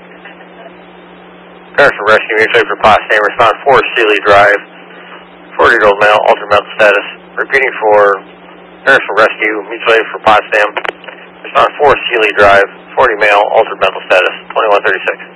Harrison Rescue, mutual aid for Potsdam. Respond 4 Sealy Drive. 40-year-old male, altered mental status. Repeating for Harrison Rescue, mutual aid for Potsdam. Respond 4 Sealy Drive. 40 male, altered mental status. 2136.